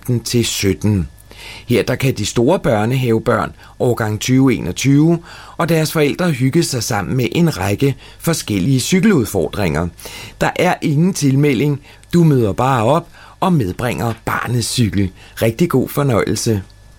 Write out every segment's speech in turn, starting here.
15-17. Her der kan de store børnehavebørn, årgang 2021, og deres forældre hygge sig sammen med en række forskellige cykeludfordringer. Der er ingen tilmelding, du møder bare op og medbringer barnets cykel. Rigtig god fornøjelse.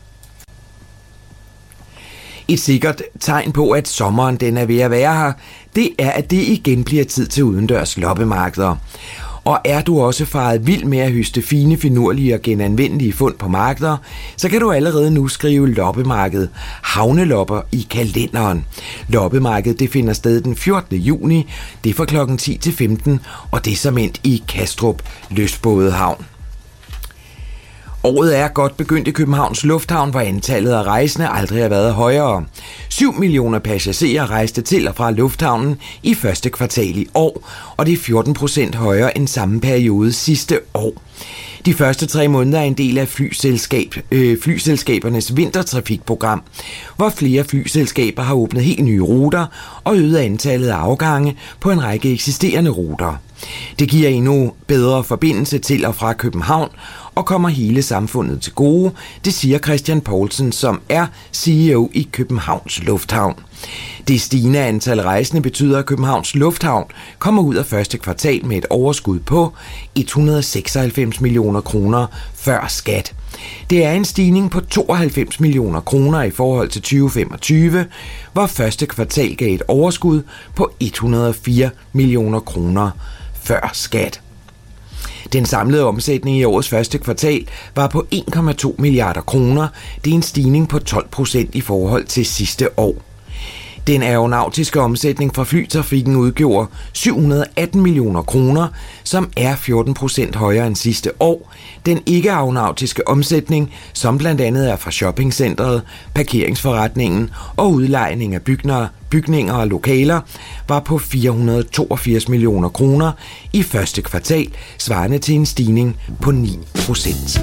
Et sikkert tegn på, at sommeren den er ved at være her, det er, at det igen bliver tid til udendørs loppemarkeder. Og er du også faret vild med at høste fine, finurlige og genanvendelige fund på markeder, så kan du allerede nu skrive loppemarked havnelopper i kalenderen. Loppemarkedet det finder sted den 14. juni, det er fra kl. 10 til 15, og det er såmænd i Kastrup Lystbådehavn. Året er godt begyndt i Københavns Lufthavn, hvor antallet af rejsende aldrig har været højere. 7 millioner passagerer rejste til og fra lufthavnen i første kvartal i år, og det er 14% højere end samme periode sidste år. De første 3 måneder er en del af flyselskabernes vintertrafikprogram, hvor flere flyselskaber har åbnet helt nye ruter og øget antallet af afgange på en række eksisterende ruter. Det giver endnu bedre forbindelse til og fra København og kommer hele samfundet til gode, det siger Christian Poulsen, som er CEO i Københavns Lufthavn. Det stigende antal rejsende betyder, at Københavns Lufthavn kommer ud af første kvartal med et overskud på 196 millioner kroner før skat. Det er en stigning på 92 millioner kroner i forhold til 2025, hvor første kvartal gav et overskud på 104 millioner kroner før skat. Den samlede omsætning i årets første kvartal var på 1,2 milliarder kroner. Det er en stigning på 12% i forhold til sidste år. Den aeronautiske omsætning fra flytrafikken udgjorde 718 millioner kroner, som er 14% højere end sidste år. Den ikke-aeronautiske omsætning, som blandt andet er fra shoppingcentret, parkeringsforretningen og udlejning af bygninger og lokaler, var på 482 millioner kroner i første kvartal, svarende til en stigning på 9%.